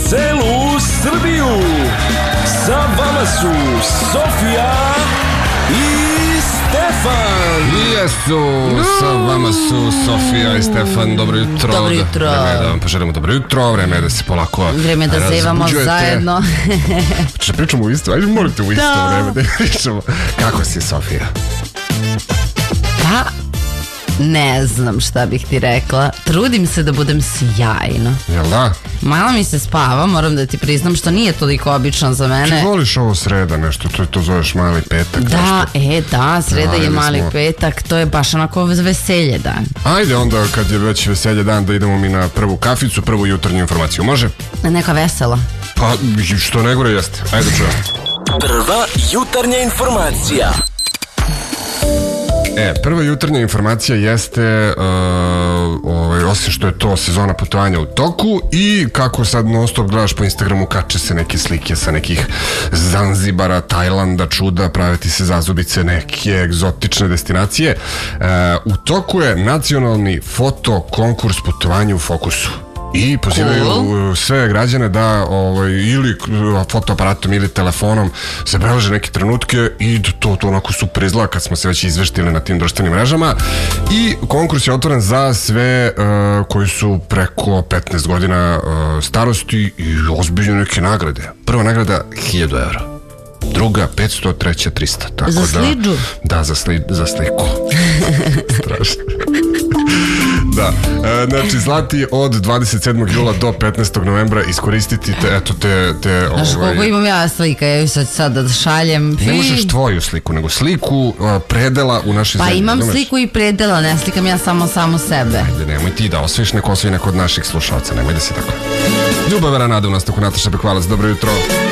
celu Srbiju. Sa vama su Sofija i Stefan. Jesu, sa vama su Sofija i Stefan. Dobro jutro. Dobro jutro. Vreme je da vam poželimo dobro jutro. Vreme je da se polako Vreme da zevamo zajedno. Če pričamo u isto, ajde morate u isto vreme da pričamo. Kako si, Sofija? Pa, ne znam šta bih ti rekla. Trudim se da budem sjajno. Jel da? Malo mi se spava, moram da ti priznam, što nije toliko obično za mene. Ti voliš ovo sreda nešto, to zoveš mali petak? Da, nešto? Da, sreda je mali smo. Petak, to je baš onako veselje dan. Ajde onda, kad je već veselje dan, da idemo mi na prvu kaficu, prvu jutarnju informaciju, može? Neka vesela. Pa, što ne gore jeste. Ajde čujem. Prva jutarnja informacija. Prva jutarnja informacija jeste osim što je to sezona putovanja u toku i kako sad non stop gledaš po Instagramu, kače se neke slike sa nekih Zanzibara, Tajlanda, čuda, prave ti se zazubice, neke egzotične destinacije. U toku je nacionalni foto konkurs putovanja u fokusu. I pozivaju sve građane da ili fotoaparatom ili telefonom zabeleže neke trenutke i to onako super izgleda kad smo se već izveštili na tim društvenim mrežama. I konkurs je otvoren za sve koji su preko 15 godina starosti i ozbiljne neke nagrade. Prva nagrada 1000 €. Druga 500, treća 300. Tako za slidžu? Da, za sliku. Strašno. Da, znači zlati od 27. jula do 15. novembra iskoristiti te Znaš koliko imam ja slika, ja ju sad da šaljem. Ne možeš tvoju sliku, nego sliku predela u našoj zemlji. Pa imam sliku i predela, ne slikam ja samo sebe. Ajde, nemoj ti da osvojiš neko od naših slušalca, nemoj da si tako. Ljubav, vera, nada u nastavku, Nataša Bekvalac, dobro jutro.